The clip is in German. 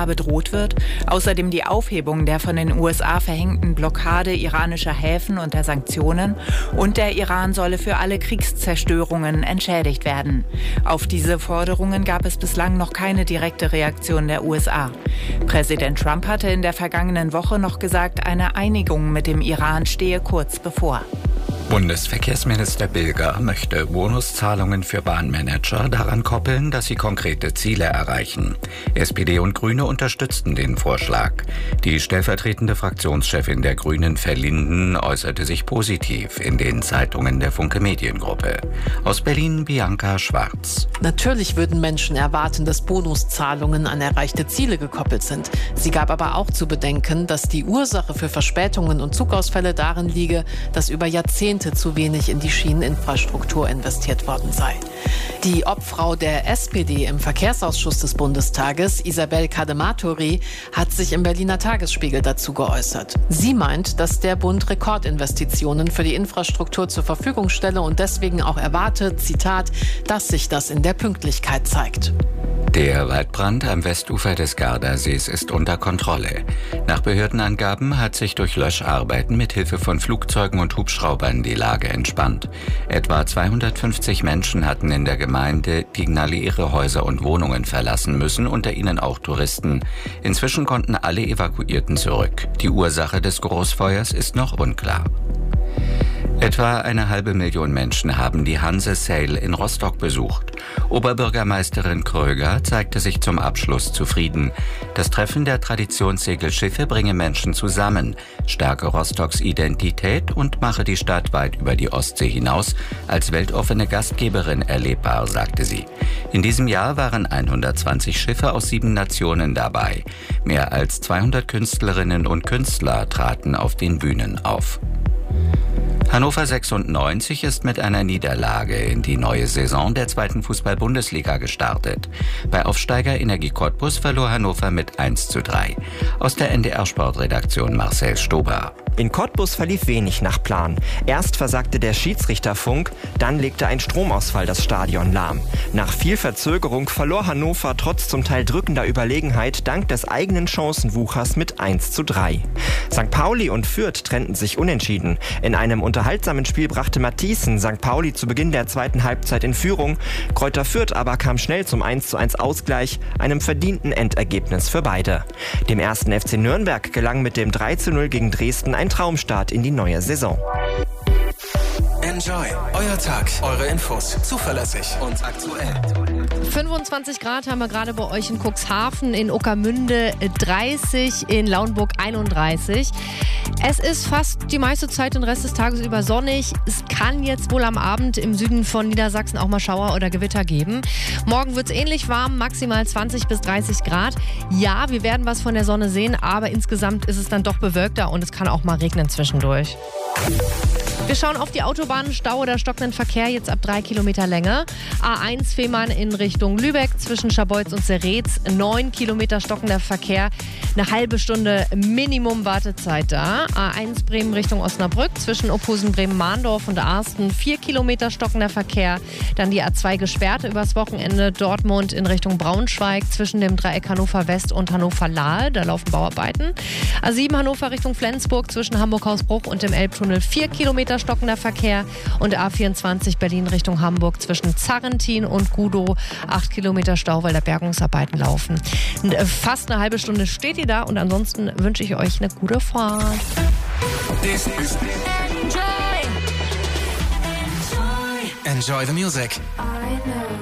USA bedroht wird. Außerdem die Aufhebung der von den USA verhängten Blockade iranischer Häfen und der Sanktionen. Und der Iran solle für alle Kriegszerstörungen entschädigt werden. Auf diese Forderungen gab es bislang noch keine direkte Reaktion der USA. Präsident Trump hatte in der vergangenen Woche noch gesagt, eine Einigung mit dem Iran stehe kurz bevor. Bundesverkehrsminister Bilger möchte Bonuszahlungen für Bahnmanager daran koppeln, dass sie konkrete Ziele erreichen. SPD und Grüne unterstützten den Vorschlag. Die stellvertretende Fraktionschefin der Grünen Verlinden äußerte sich positiv in den Zeitungen der Funke Mediengruppe. Aus Berlin Bianca Schwarz. Natürlich würden Menschen erwarten, dass Bonuszahlungen an erreichte Ziele gekoppelt sind. Sie gab aber auch zu bedenken, dass die Ursache für Verspätungen und Zugausfälle darin liege, dass über Jahrzehnte zu wenig in die Schieneninfrastruktur investiert worden sei. Die Obfrau der SPD im Verkehrsausschuss des Bundestages, Isabel Cadematori, hat sich im Berliner Tagesspiegel dazu geäußert. Sie meint, dass der Bund Rekordinvestitionen für die Infrastruktur zur Verfügung stelle und deswegen auch erwartet, Zitat, dass sich das in der Pünktlichkeit zeigt. Der Waldbrand am Westufer des Gardasees ist unter Kontrolle. Nach Behördenangaben hat sich durch Löscharbeiten mit Hilfe von Flugzeugen und Hubschraubern die Lage entspannt. Etwa 250 Menschen hatten in der Gemeinde Pignali ihre Häuser und Wohnungen verlassen müssen, unter ihnen auch Touristen. Inzwischen konnten alle Evakuierten zurück. Die Ursache des Großfeuers ist noch unklar. Etwa 500.000 Menschen haben die Hanse Sail in Rostock besucht. Oberbürgermeisterin Kröger zeigte sich zum Abschluss zufrieden. Das Treffen der Traditionssegelschiffe bringe Menschen zusammen, stärke Rostocks Identität und mache die Stadt weit über die Ostsee hinaus als weltoffene Gastgeberin erlebbar, sagte sie. In diesem Jahr waren 120 Schiffe aus 7 Nationen dabei. Mehr als 200 Künstlerinnen und Künstler traten auf den Bühnen auf. Hannover 96 ist mit einer Niederlage in die neue Saison der 2. Fußball-Bundesliga gestartet. Bei Aufsteiger Energie Cottbus verlor Hannover mit 1:3. Aus der NDR-Sportredaktion Marcel Stober. In Cottbus verlief wenig nach Plan. Erst versagte der Schiedsrichterfunk, dann legte ein Stromausfall das Stadion lahm. Nach viel Verzögerung verlor Hannover trotz zum Teil drückender Überlegenheit dank des eigenen Chancenwuchers mit 1:3. St. Pauli und Fürth trennten sich unentschieden. In einem unterhaltsamen Spiel brachte Matthiessen St. Pauli zu Beginn der zweiten Halbzeit in Führung. Kräuter Fürth aber kam schnell zum 1:1 Ausgleich, einem verdienten Endergebnis für beide. Dem 1. FC Nürnberg gelang mit dem 3:0 gegen Dresden ein Traumstart in die neue Saison. Enjoy. Euer Tag. Eure Infos. Zuverlässig und aktuell. 25 Grad haben wir gerade bei euch in Cuxhaven, in Ueckermünde 30, in Lauenburg 31. Es ist fast die meiste Zeit den Rest des Tages über sonnig. Es kann jetzt wohl am Abend im Süden von Niedersachsen auch mal Schauer oder Gewitter geben. Morgen wird es ähnlich warm, maximal 20 bis 30 Grad. Ja, wir werden was von der Sonne sehen, aber insgesamt ist es dann doch bewölkter und es kann auch mal regnen zwischendurch. Wir schauen auf die Autobahnen, Stau oder stockenden Verkehr jetzt ab 3 Kilometer Länge. A1 Fehmarn in Richtung Lübeck zwischen Scharbeutz und Seretz, 9 Kilometer stockender Verkehr, eine halbe Stunde Minimum Wartezeit da. A1 Bremen Richtung Osnabrück zwischen Ophusen, Bremen-Mahndorf und Arsten, 4 Kilometer stockender Verkehr. Dann die A2 gesperrt übers Wochenende, Dortmund in Richtung Braunschweig zwischen dem Dreieck Hannover West und Hannover-Lahl, da laufen Bauarbeiten. A7 Hannover Richtung Flensburg zwischen Hamburg-Hausbruch und dem Elbtunnel, 4 Kilometer stockender Verkehr und A24 Berlin Richtung Hamburg zwischen Zarrentin und Gudow 8 Kilometer Stau, weil da Bergungsarbeiten laufen. Fast eine halbe Stunde steht ihr da und ansonsten wünsche ich euch eine gute Fahrt. This is Enjoy the music.